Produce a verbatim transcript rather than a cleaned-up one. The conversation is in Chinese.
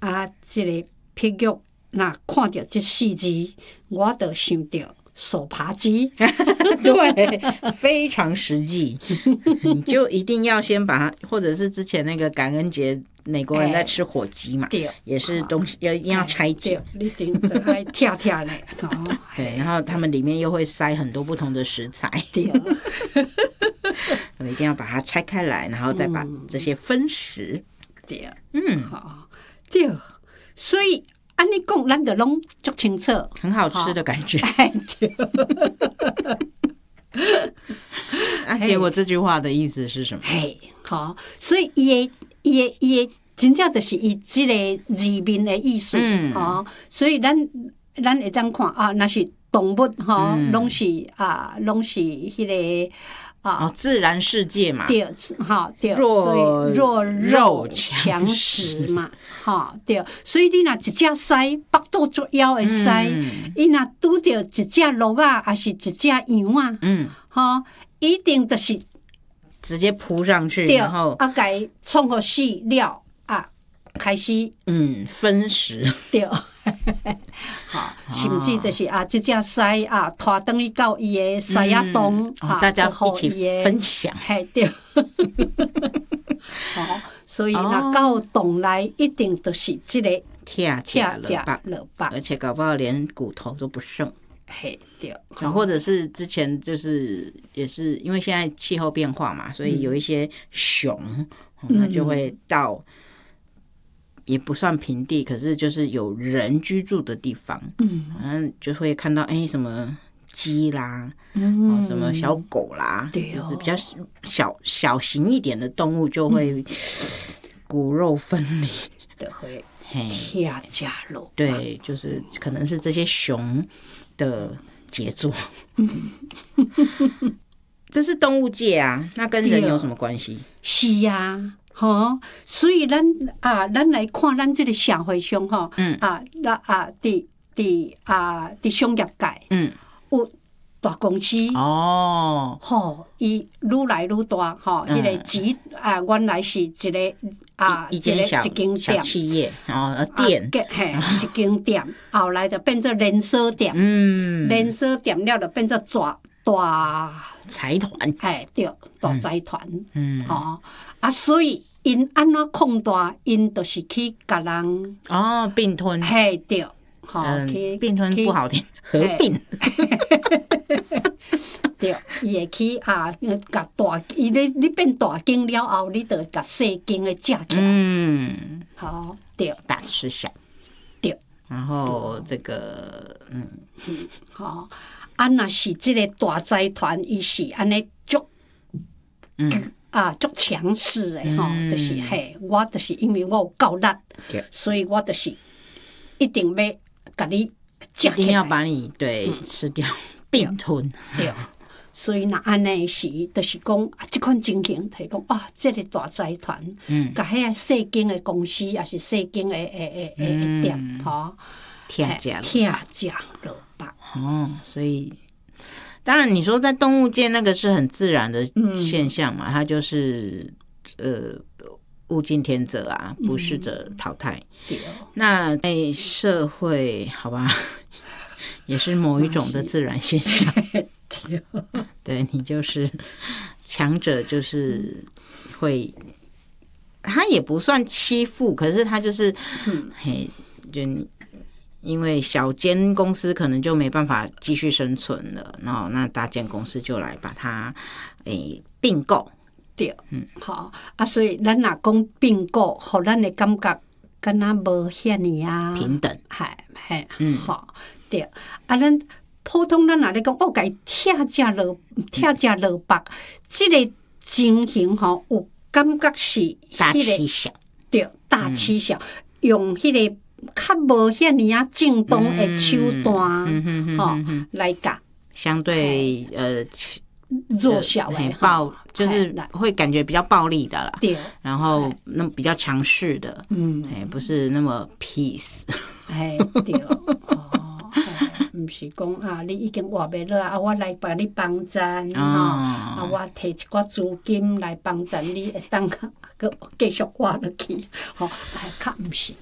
啊，这个碧玉那看到这四字，我就想到手扒鸡。 对，非常实际。你就一定要先把它，或者是之前那个感恩节，美国人在吃火鸡嘛， 对， 也是东西要一定要拆解， 你一定要跳跳嘞。 对，然后他们里面又会塞很多不同的食材， 对， 我一定要把它拆开来，然后再把这些分食。 对， 嗯， 好，对，所以按你讲，咱就拢足清楚， 很好吃的感觉。 哎，对。 啊，结果这句话的意思是什么？ 嘿，好，所以伊的伊的伊的真正就是伊即个字面的意思， 嗯， 哦，所以咱咱会当看啊，那是动物哈，拢、嗯、是啊，拢是迄、那个啊、 哦，自然世界嘛， 对，哈对， 弱弱肉强食嘛，哈对，所以你若一只狮腹肚足枵的狮，伊若拄着一只鹿啊，还是一只羊啊，嗯，哈，一定就是直接扑上去，然后啊，给冲个死了啊，开始嗯分食， 对。好，甚至就是啊，这只狮啊，拖等于到伊的狮仔洞、 嗯哦，大家一起分享， 嘿对。好，所以那到洞内一定都是这个跳跳了吧， 而且搞不好连骨头都不剩。 嘿对， 或者是之前就是也是因为现在气候变化嘛，所以有一些熊，它、嗯、就会到。也不算平地，可是就是有人居住的地方，嗯，嗯，就会看到哎、欸、什么鸡啦，嗯、哦，什么小狗啦，对、哦，就是比较小小型一点的动物就会、嗯、骨肉分离， 的会跳加肉， 对，就是可能是这些熊的杰作，这是动物界啊，那跟人有什么关系？ 是呀、啊。吼，所以咱啊，咱来看咱这个社会上吼，嗯啊，那啊，伫伫啊，伫商业界，嗯，有大公司哦，吼，伊愈来愈大，吼，迄个集啊，原来是一个啊， 一间小一间小企业哦，店， 嘿，一间店，后来就变做连锁店，嗯，连锁店了就变做大大财团， 哎，对，大财团，嗯，哦。啊，所以因安怎扩大，因就是去甲人哦并吞， 嘿对，好、 嗯，并吞不好听，合并， 对，伊会去啊，甲大，伊你你变大间了后，你就甲细间的架起来，嗯，好对， 大吃小， 对， 然后这个嗯嗯好，啊若是这个大财团，伊是安尼足，嗯。啊，足强势的吼、嗯，就是嘿，我就是因为我有够力，所以我就是一定要甲你一定要把你对、嗯、吃掉并吞。 对，所以那安尼是，就是讲啊，这款情形，就是讲啊，这个大财团，嗯，甲遐细间的公司，也是细间的诶诶诶店，吼， 天价了， 天价了吧？ 哦，所以。当然，你说在动物界那个是很自然的现象嘛，嗯、它就是呃物竞天择啊，不适者淘汰。嗯、那在社会，好吧，也是某一种的自然现象。对，你就是强者，就是会，他也不算欺负，可是他就是，嗯、嘿，就你。因为小间公司可能就没办法继续生存了，然后那大间公司就来把它诶并购。 对，嗯，好啊，所以咱若讲并购，互咱的感觉敢若无遐尼啊平等， 系系，嗯，好对。啊，咱普通咱若咧讲，我甲伊拆只落拆只落白，即、这个情形吼，有感觉是、那個、 大欺小， 对，大欺小，嗯、用迄、那个。较无遐尼啊正当的手段，嗯吼、嗯、来甲相对呃弱小的暴，就是会感觉比较暴力的啦。 对， 然后那比较强势的，嗯，哎，不是那么 peace。 哎，对，哦，唔是讲啊，你已经活袂落啊，我来帮你帮衬，吼、哦，啊，我摕一寡资金来帮衬你，会当个继续活落去，吼、哦，较唔是